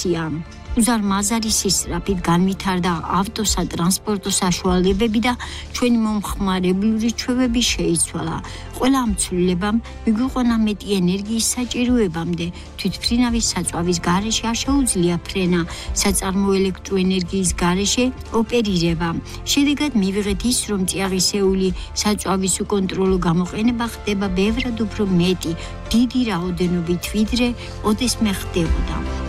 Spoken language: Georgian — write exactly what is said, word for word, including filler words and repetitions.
უსაფრთხოებისია. უზარმაზარი სისწრაფით განვითარდა ავტოსატრანსპორტო საშუალებები და ჩვენი მომხმარებლური ჩვევები შეიცვალა. ყველა ამ ცვლილებამ მიგვიყვანა მეტი ენერგიის საჭიროებამდე. თვითმფრინავის საწვავის გარეშე არ შეუძლია ფრენა, საწარმო ელექტროენერგიის გარეშე ოპერირება. შედეგად მივიღეთ ის, რომ წიაღისეული საწვავის უკონტროლო გამოყენება ხდება ბევრად უფრო მეტი, დიდი რაოდენობით ვიდრე ოდესმე ხდებოდა.